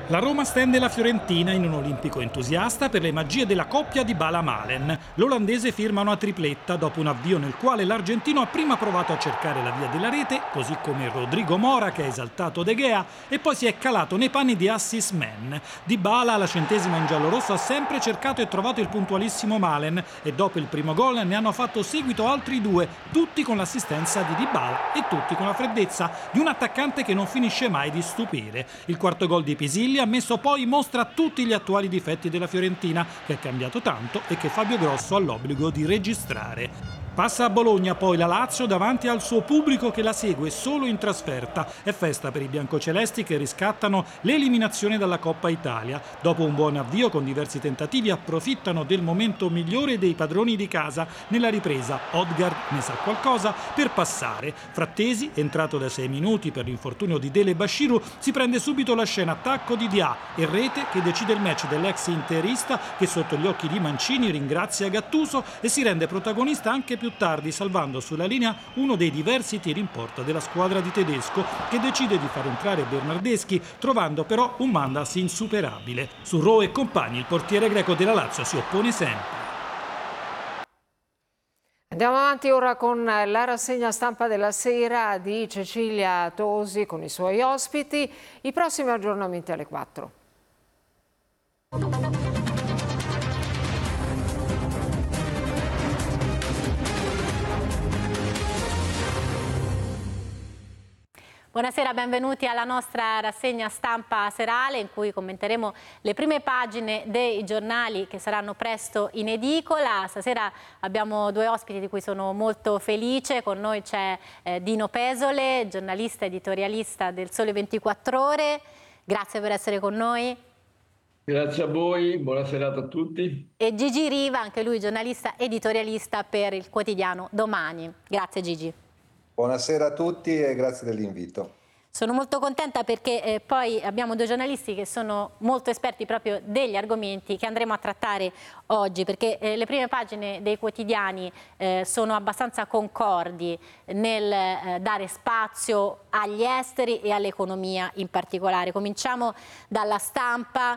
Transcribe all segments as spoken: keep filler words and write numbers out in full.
La Roma stende la Fiorentina in un olimpico entusiasta per le magie della coppia Dybala-Malen. L'olandese firma una tripletta dopo un avvio nel quale l'argentino ha prima provato a cercare la via della rete, così come Rodrigo Mora che ha esaltato De Gea, e poi si è calato nei panni di assist man. Dybala alla centesima in giallorosso ha sempre cercato e trovato il puntualissimo Malen e dopo il primo gol ne hanno fatto seguito altri due, tutti con l'assistenza di Dybala e tutti con la freddezza di un attaccante che non finisce mai di stupire. Il quarto gol di Pisilli ha messo poi in mostra tutti gli attuali difetti della Fiorentina, che è cambiato tanto e che Fabio Grosso ha l'obbligo di registrare. Passa a Bologna poi la Lazio davanti al suo pubblico che la segue solo in trasferta. È festa per i biancocelesti che riscattano l'eliminazione dalla Coppa Italia. Dopo un buon avvio con diversi tentativi approfittano del momento migliore dei padroni di casa. Nella ripresa Odgaard ne sa qualcosa per passare. Frattesi, entrato da sei minuti per l'infortunio di Dele Bashiru, si prende subito la scena attacco di Dià e rete che decide il match dell'ex interista che sotto gli occhi di Mancini ringrazia Gattuso e si rende protagonista anche più tardi, salvando sulla linea uno dei diversi tiri in porta della squadra di Tedesco, che decide di far entrare Bernardeschi, trovando però un Mandas insuperabile. Su Rowe e compagni il portiere greco della Lazio si oppone sempre. Andiamo avanti ora con la rassegna stampa della sera di Cecilia Tosi con i suoi ospiti. I prossimi aggiornamenti alle quattro. Buonasera, benvenuti alla nostra rassegna stampa serale in cui commenteremo le prime pagine dei giornali che saranno presto in edicola. Stasera abbiamo due ospiti di cui sono molto felice. Con noi c'è eh, Dino Pesole, giornalista editorialista del Sole ventiquattro Ore. Grazie per essere con noi. Grazie a voi, buona serata a tutti. E Gigi Riva, anche lui giornalista editorialista per il quotidiano Domani. Grazie Gigi. Buonasera a tutti e grazie dell'invito. Sono molto contenta perché eh, poi abbiamo due giornalisti che sono molto esperti proprio degli argomenti che andremo a trattare oggi, perché eh, le prime pagine dei quotidiani eh, sono abbastanza concordi nel eh, dare spazio agli esteri e all'economia in particolare. Cominciamo dalla Stampa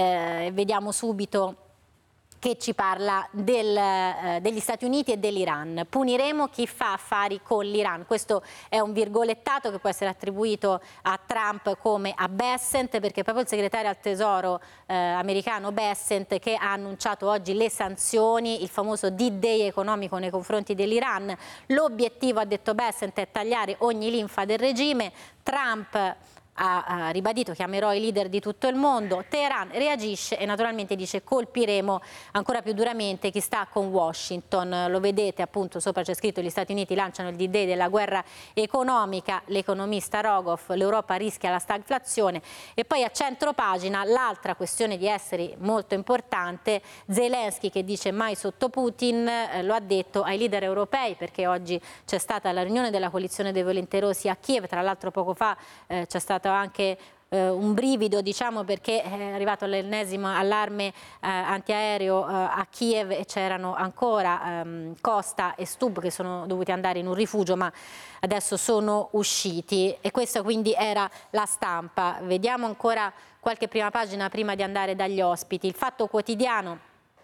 e eh, vediamo subito che ci parla del, eh, degli Stati Uniti e dell'Iran. Puniremo chi fa affari con l'Iran. Questo è un virgolettato che può essere attribuito a Trump come a Bessent, perché proprio il segretario al tesoro eh, americano Bessent che ha annunciato oggi le sanzioni, il famoso D-Day economico nei confronti dell'Iran. L'obiettivo, ha detto Bessent, è tagliare ogni linfa del regime. Trump ha ribadito: chiamerò i leader di tutto il mondo. Teheran reagisce e naturalmente dice: colpiremo ancora più duramente chi sta con Washington. Lo vedete appunto, sopra c'è scritto: gli Stati Uniti lanciano il D-Day della guerra economica. L'economista Rogoff: l'Europa rischia la stagflazione. E poi a centro pagina l'altra questione di essere molto importante, Zelensky che dice: mai sotto Putin. Eh, lo ha detto ai leader europei, perché oggi c'è stata la riunione della coalizione dei volenterosi a Kiev. Tra l'altro poco fa eh, c'è stata anche eh, un brivido, diciamo, perché è arrivato l'ennesimo allarme eh, antiaereo eh, a Kiev e c'erano ancora ehm, Costa e Stubb che sono dovuti andare in un rifugio, ma adesso sono usciti. E questa quindi era la Stampa. Vediamo ancora qualche prima pagina prima di andare dagli ospiti. Il Fatto Quotidiano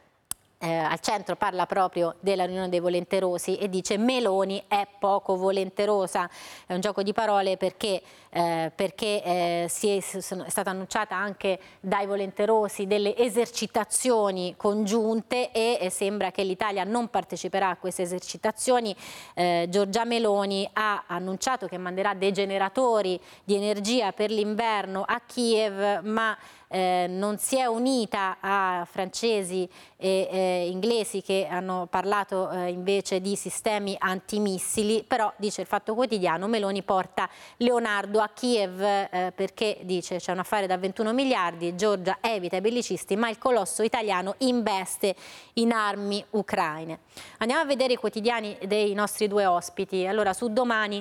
Eh, al centro parla proprio della riunione dei volenterosi e dice: Meloni è poco volenterosa. È un gioco di parole perché, eh, perché eh, si è, sono, è stata annunciata anche dai volenterosi delle esercitazioni congiunte e, e sembra che l'Italia non parteciperà a queste esercitazioni. eh, Giorgia Meloni ha annunciato che manderà dei generatori di energia per l'inverno a Kiev, ma Eh, non si è unita a francesi e eh, inglesi che hanno parlato eh, invece di sistemi antimissili. Però, dice il Fatto Quotidiano, Meloni porta Leonardo a Kiev eh, perché, dice, c'è un affare da ventuno miliardi, Giorgia evita i bellicisti, ma il colosso italiano investe in armi ucraine. Andiamo a vedere i quotidiani dei nostri due ospiti. Allora, su Domani,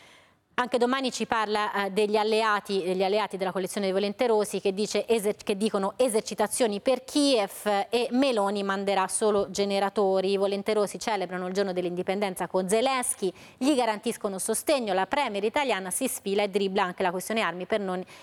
anche Domani ci parla eh, degli alleati, degli alleati della coalizione dei volenterosi che, dice, eser che dicono esercitazioni per Kiev e Meloni manderà solo generatori. I volenterosi celebrano il giorno dell'indipendenza con Zelensky, gli garantiscono sostegno, la premier italiana si sfila e dribbla anche la questione armi per non